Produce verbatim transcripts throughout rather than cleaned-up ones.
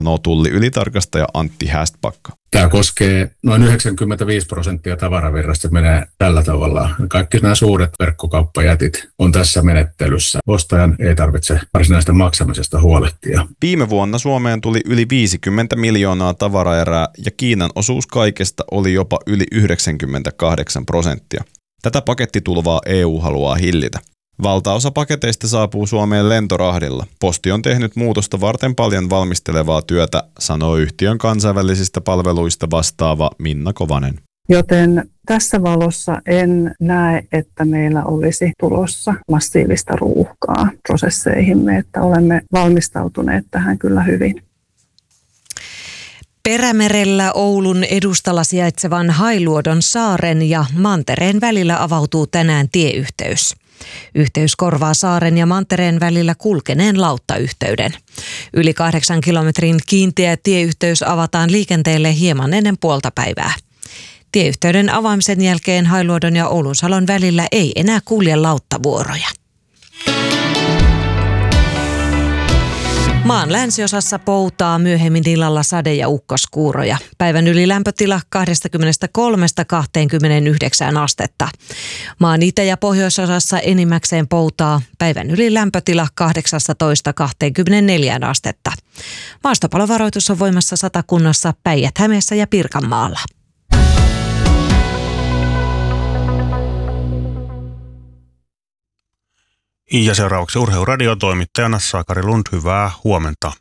sanoo tulliylitarkastaja Antti Hästbacka. Tämä koskee noin yhdeksänkymmentäviisi prosenttia tavaravirrasta menee tällä tavalla. Kaikki nämä suuret verkkokauppajätit on tässä menettelyssä. Ostajan ei tarvitse varsinaista maksamisesta huolehtia. Viime vuonna Suomeen tuli yli viisikymmentä miljoonaa tavaraerää ja Kiinan osuus kaikesta oli jopa yli yhdeksänkymmentäkahdeksan prosenttia. Tätä pakettitulvaa E U haluaa hillitä. Valtaosa paketeista saapuu Suomeen lentorahdilla. Posti on tehnyt muutosta varten paljon valmistelevaa työtä, sanoo yhtiön kansainvälisistä palveluista vastaava Minna Kovanen. Joten tässä valossa en näe, että meillä olisi tulossa massiivista ruuhkaa prosesseihimme, että olemme valmistautuneet tähän kyllä hyvin. Perämerellä Oulun edustalla sijaitsevan Hailuodon saaren ja mantereen välillä avautuu tänään tieyhteys. Yhteys korvaa saaren ja mantereen välillä kulkeneen lauttayhteyden. Yli kahdeksan kilometrin kiinteä tieyhteys avataan liikenteelle hieman ennen puolta päivää. Tieyhteyden avaamisen jälkeen Hailuodon ja Oulunsalon välillä ei enää kulje lauttavuoroja. Maan länsiosassa poutaa, myöhemmin illalla sade- ja ukkoskuuroja. Päivän ylilämpötila kaksikymmentäkolme kaksikymmentäyhdeksän astetta. Maan itä- ja pohjoisosassa enimmäkseen poutaa, päivän ylilämpötila kahdeksantoista kaksikymmentäneljä astetta. Maastopalovaroitus on voimassa Satakunnassa, Päijät-Hämeessä ja Pirkanmaalla. Ja seuraavaksi Urheiluradio toimittajana Sakari Lund, hyvää huomenta.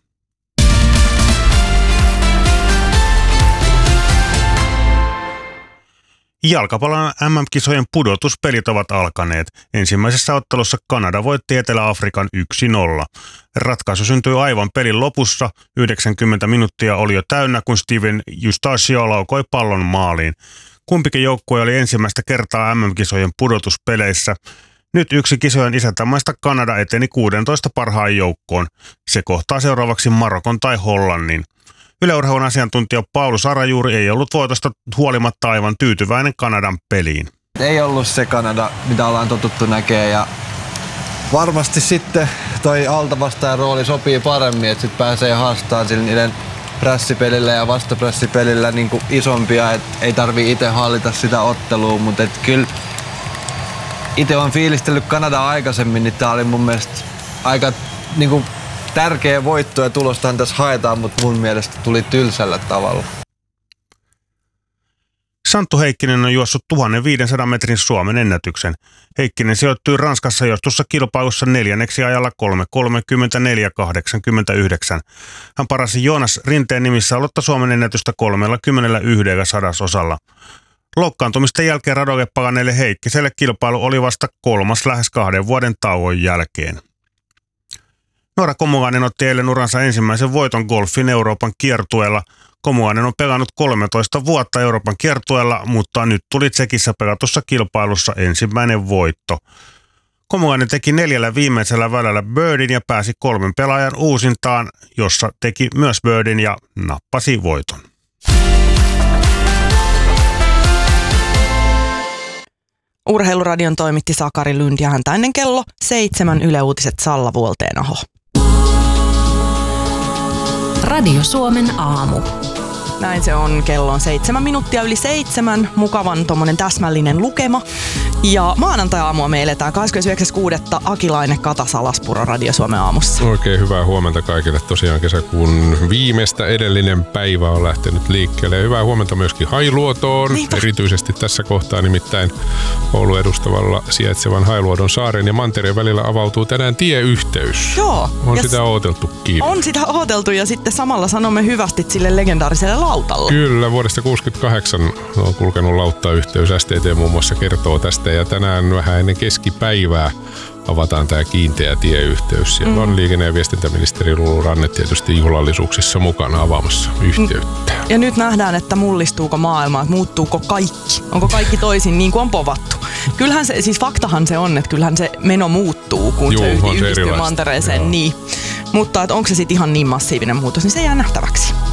Jalkapallon M M-kisojen pudotuspelit ovat alkaneet. Ensimmäisessä ottelussa Kanada voitti Etelä-Afrikan yksi nolla. Ratkaisu syntyi aivan pelin lopussa. yhdeksänkymmentä minuuttia oli jo täynnä, kun Steven Eustachio laukoi pallon maaliin. Kumpikin joukkue oli ensimmäistä kertaa M M-kisojen pudotuspeleissä. Nyt yksi kisojen isäntämaista Kanada eteni kuusitoista parhaan joukkoon. Se kohtaa seuraavaksi Marokon tai Hollannin. Yle Urheilun asiantuntija Paulu Sarajuuri ei ollut voitosta huolimatta aivan tyytyväinen Kanadan peliin. Ei ollut se Kanada, mitä ollaan totuttu näkemään, ja varmasti sitten toi altavastaajan rooli sopii paremmin, että sitten pääsee haastamaan sillä niiden prässipelillä ja vastaprässipelillä niin kuin isompia, että ei tarvii itse hallita sitä ottelua, mutta et kyllä itse olen fiilistellyt Kanadaa aikaisemmin, niin tää oli mun mielestä aika niin kuin tärkeä voitto ja tulostahan tässä haetaan, mutta mun mielestä tuli tylsällä tavalla. Santtu Heikkinen on juossut tuhatviisisataa metrin Suomen ennätyksen. Heikkinen sijoittui Ranskassa johtussa kilpailussa neljänneksi ajalla kolme kolmekymmentäneljä kahdeksankymmentäyhdeksän. Hän parasi Joonas Rinteen nimissä aloittaa Suomen ennätystä kolmekymmentäyksi sadasosalla. Loukkaantumisten jälkeen Radoge-Paganeelle Heikkiselle kilpailu oli vasta kolmas lähes kahden vuoden tauon jälkeen. Noora Komuainen otti eilen uransa ensimmäisen voiton golfin Euroopan kiertueella. Komuainen on pelannut kolmetoista vuotta Euroopan kiertueella, mutta nyt tuli Tsekissä pelatussa kilpailussa ensimmäinen voitto. Komuainen teki neljällä viimeisellä välällä birdin ja pääsi kolmen pelaajan uusintaan, jossa teki myös birdin ja nappasi voiton. Urheiluradion toimitti Sakari Lund ja häntä ennen kello seitsemän Yle Uutiset Salla Vuolteenoho. Radio Suomen aamu. Näin se on, kello on seitsemän minuuttia yli seitsemän, mukavan tommonen täsmällinen lukema. Ja maanantai-aamua me eletään kahdeskymmenesyhdeksäs kuudetta Akilainen Kata Salaspuro Radio Suomen aamussa. Oikein hyvää huomenta kaikille. Tosiaan kesäkuun viimeistä edellinen päivä on lähtenyt liikkeelle. Ja hyvää huomenta myöskin Hailuotoon. Niinpä. Erityisesti tässä kohtaa nimittäin Oulun edustavalla sijaitsevan Hailuodon saaren ja mantereen välillä avautuu tänään tieyhteys. Joo. On sitä odoteltukin. On sitä odoteltu ja sitten samalla sanomme hyvästi sille legendaariselle lautalle. Kyllä, vuodesta kuusikymmentäkahdeksan on kulkenut lauttayhteys. S T T muun muassa kertoo tästä ja tänään vähän ennen keskipäivää avataan tämä kiinteä tieyhteys. Siellä mm. on liikenne- ja viestintäministeri Lulu Ranne tietysti juhlallisuuksissa mukana avaamassa yhteyttä. Ja nyt nähdään, että mullistuuko maailma, että muuttuuko kaikki. Onko kaikki toisin niin kuin on povattu. Kyllähän se, siis faktahan se on, että kyllähän se meno muuttuu, kun Juu, se yhdistyy mantereeseen. Niin. Mutta että onko se sitten ihan niin massiivinen muutos, niin se jää nähtäväksi.